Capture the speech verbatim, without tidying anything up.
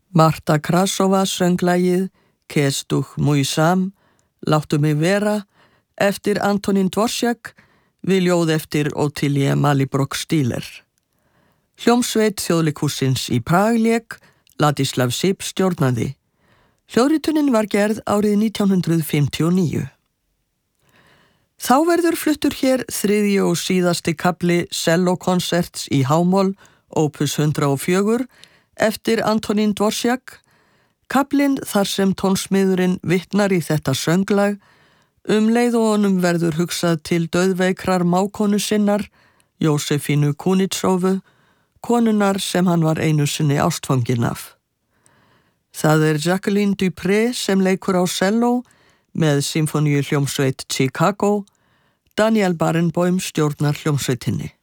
Marta Krasova söng lagið Kestuch Mój Sam, Láttu mig vera, eftir Antonín Dvořák, við ljóð eftir Ottilie Malibrock-Stiller. Hljómsveit Þjóðleikhússins í Prag lék, Ladislav Sip stjórnaði. Hljóðritunin var gerð árið nítján hundrað fimmtíu og níu. Þá verður fluttur hér þriðji og síðasti kafli sellókonserts í H-moll, opus hundrað og fjögur, eftir Antonín Dvořák, kaflinn þar sem tónsmiðurinn vitnar í þetta sönglag, um leið og honum verður hugsað til dauðveikrar mákonu sinnar, Jósefínu Kunitsovu, konunar sem hann var einu sinni ástfanginn af. Það er Jacqueline Dupré sem leikur á selló með symfóníuhljómsveit Chicago, Daniel Barenboim stjórnar hljómsveitinni.